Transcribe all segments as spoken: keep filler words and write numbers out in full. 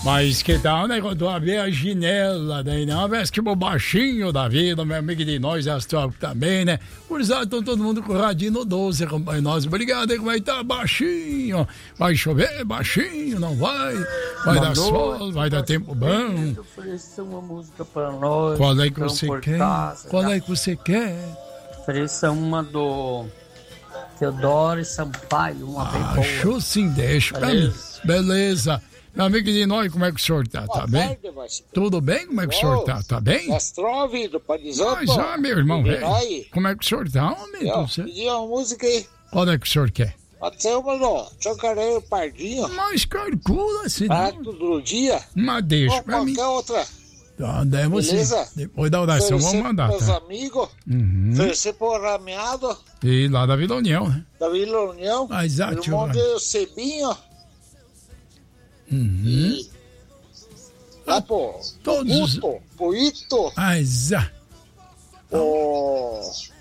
Mas que tal, né? Quando eu ver a Ginela, daí não, parece que o baixinho da vida, meu amigo de nós, astrólogo também, né? Por isso, estão todo mundo com o radinho no doze, acompanha nós. Obrigado, aí, como é que tá? Baixinho. Vai chover, baixinho, não vai. Vai Boa dar noite, sol, vai dar tempo bom. Ofereça uma música pra nós. Qual é que você quer? Casa, Qual é que você quer? Ofereça uma do Teodoro Sampaio, uma bem boa. Acho sim, deixa. Beleza. Beleza. Meu amigo de nós, como é que o senhor tá? Tá bem? Tarde, Tudo bem? Como é que o senhor tá? Tá bem? Astrove do Padizão. Mas, ah, meu irmão, velho. Como é que o senhor tá, homem? Eu pedi uma música aí. Qual é que o senhor quer? Pode ser uma do Chocareiro Pardinho. Mas calcula, assim. Prato do dia. Mas deixa ou pra mim. qualquer outra. Tá, daí você. Beleza? Depois da oração, vamos mandar, meus tá? amigos. Uhum. Oferecer por Rameado. E lá da Vila União, né? Da Vila União. Ah, exato. Irmão dele, Cebinho. Uhum. E... Lá, pô. Todos. Guto, Poito. Ah, exato. O...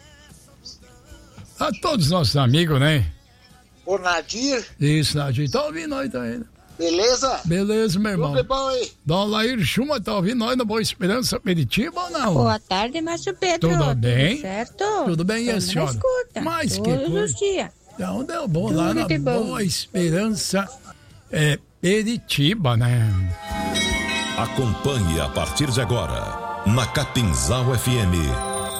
A todos os nossos amigos, né? O Nadir. Isso, Nadir. Tá ouvindo nós também, né? Beleza? Beleza, meu irmão. Tudo bom aí? Dona Laír Chuma, tá ouvindo nós na Boa Esperança Peritiba ou não? Boa tarde, Márcio Pedro. Tudo bem? Tudo certo? Tudo bem, e a senhora? Escuta. Mas que Todos coisa. os dias. Então deu bom Tudo lá na de bom. Boa Esperança é, Peritiba, né? Acompanhe a partir de agora, na Capinzal F M,